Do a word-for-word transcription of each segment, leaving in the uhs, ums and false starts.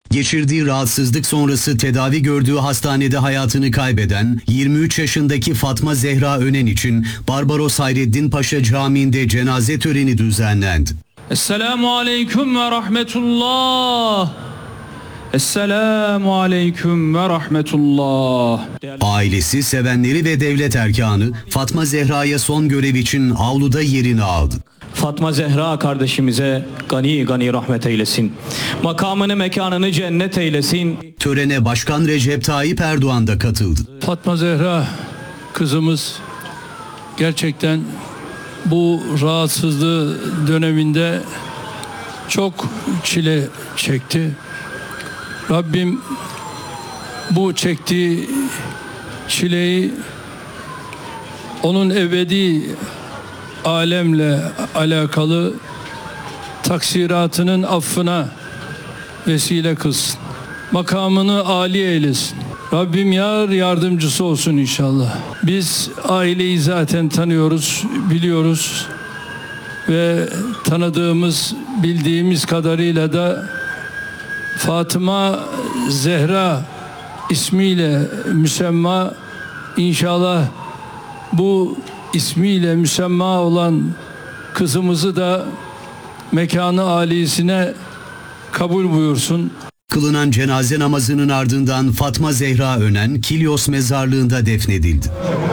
Geçirdiği rahatsızlık sonrası tedavi gördüğü hastanede hayatını kaybeden yirmi üç yaşındaki Fatma Zehra Önen için Barbaros Hayreddin Paşa Camii'nde cenaze töreni düzenlendi. Esselamu aleyküm ve rahmetullah. Esselamu aleyküm ve rahmetullah. Ailesi, sevenleri ve devlet erkanı Fatma Zehra'ya son görev için avluda yerini aldı. Fatma Zehra kardeşimize gani gani rahmet eylesin. Makamını mekanını cennet eylesin. Törene Başkan Recep Tayyip Erdoğan da katıldı. Fatma Zehra kızımız gerçekten bu rahatsızlığı döneminde çok çile çekti. Rabbim bu çektiği çileyi onun ebedi alemle alakalı taksiratının affına vesile kılsın. Makamını âli eylesin. Rabbim yar yardımcısı olsun inşallah. Biz aileyi zaten tanıyoruz, biliyoruz ve tanıdığımız, bildiğimiz kadarıyla da Fatıma Zehra ismiyle müsemma, inşallah bu ismiyle müsemma olan kızımızı da mekanı âlisine kabul buyursun. Kılınan cenaze namazının ardından Fatma Zehra Önen Kilyos mezarlığında defnedildi.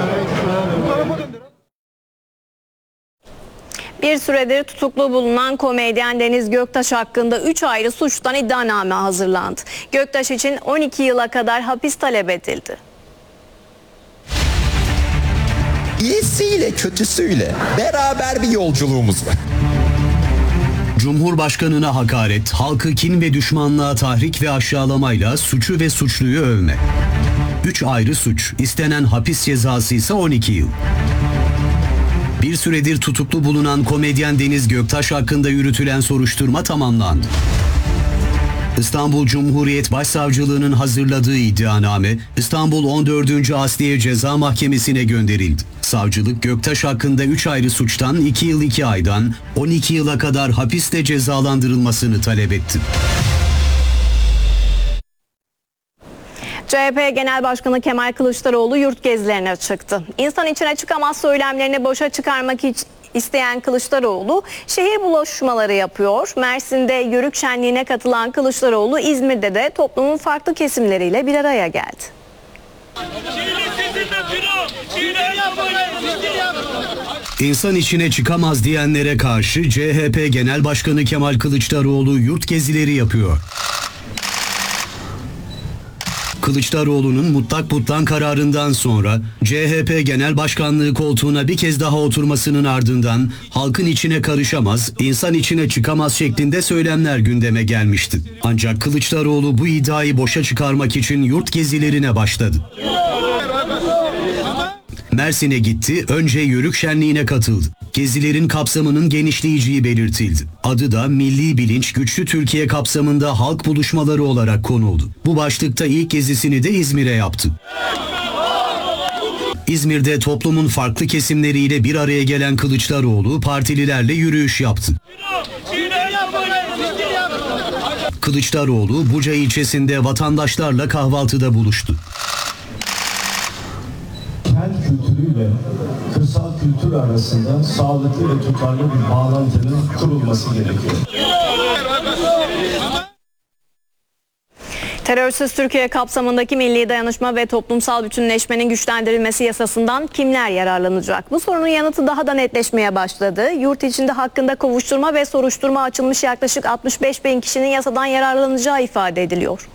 Bir süredir tutuklu bulunan komedyen Deniz Göktaş hakkında üç ayrı suçtan iddianame hazırlandı. Göktaş için on iki yıla kadar hapis talep edildi. İyisiyle kötüsüyle beraber bir yolculuğumuz var. Cumhurbaşkanına hakaret, halkı kin ve düşmanlığa tahrik ve aşağılamayla suçu ve suçluyu övme. Üç ayrı suç, istenen hapis cezası ise on iki yıl. Bir süredir tutuklu bulunan komedyen Deniz Göktaş hakkında yürütülen soruşturma tamamlandı. İstanbul Cumhuriyet Başsavcılığı'nın hazırladığı iddianame İstanbul on dördüncü Asliye Ceza Mahkemesi'ne gönderildi. Savcılık Göktaş hakkında üç ayrı suçtan iki yıl iki aydan on iki yıla kadar hapiste cezalandırılmasını talep etti. C H P Genel Başkanı Kemal Kılıçdaroğlu yurt gezilerine çıktı. İnsan içine çıkamaz söylemlerini boşa çıkarmak için isteyen Kılıçdaroğlu şehir buluşmaları yapıyor. Mersin'de Yörük Şenliği'ne katılan Kılıçdaroğlu İzmir'de de toplumun farklı kesimleriyle bir araya geldi. İnsan içine çıkamaz diyenlere karşı C H P Genel Başkanı Kemal Kılıçdaroğlu yurt gezileri yapıyor. Kılıçdaroğlu'nun mutlak butlan kararından sonra C H P Genel Başkanlığı koltuğuna bir kez daha oturmasının ardından halkın içine karışamaz, insan içine çıkamaz şeklinde söylemler gündeme gelmişti. Ancak Kılıçdaroğlu bu iddiayı boşa çıkarmak için yurt gezilerine başladı. Mersin'e gitti, önce Yörük Şenliği'ne katıldı. Gezilerin kapsamının genişleyeceği belirtildi. Adı da Milli Bilinç Güçlü Türkiye kapsamında halk buluşmaları olarak konuldu. Bu başlıkta ilk gezisini de İzmir'e yaptı. İzmir'de toplumun farklı kesimleriyle bir araya gelen Kılıçdaroğlu partililerle yürüyüş yaptı. Kılıçdaroğlu Buca ilçesinde vatandaşlarla kahvaltıda buluştu. Kent kültürüyle kırsal kültür arasında sağlıklı ve tutarlı bir bağlantının kurulması gerekiyor. Terörsüz Türkiye kapsamındaki Milli Dayanışma ve Toplumsal Bütünleşmenin Güçlendirilmesi Yasasından kimler yararlanacak? Bu sorunun yanıtı daha da netleşmeye başladı. Yurt içinde hakkında kovuşturma ve soruşturma açılmış yaklaşık altmış beş bin kişinin yasadan yararlanacağı ifade ediliyor.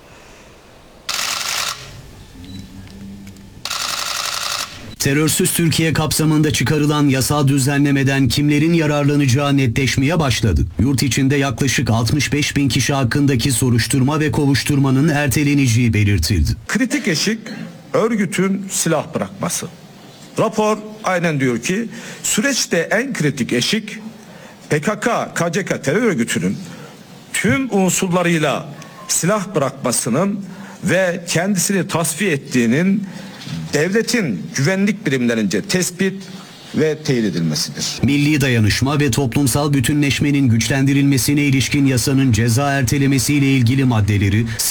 Terörsüz Türkiye kapsamında çıkarılan yasal düzenlemeden kimlerin yararlanacağı netleşmeye başladı. Yurt içinde yaklaşık altmış beş bin kişi hakkındaki soruşturma ve kovuşturmanın erteleneceği belirtildi. Kritik eşik örgütün silah bırakması. Rapor aynen diyor ki süreçte en kritik eşik P K K K C K terör örgütünün tüm unsurlarıyla silah bırakmasının ve kendisini tasfiye ettiğinin devletin güvenlik birimlerince tespit ve teyit edilmesidir. Milli Dayanışma ve Toplumsal Bütünleşmenin güçlendirilmesine ilişkin yasanın ceza ertelemesiyle ilgili maddeleri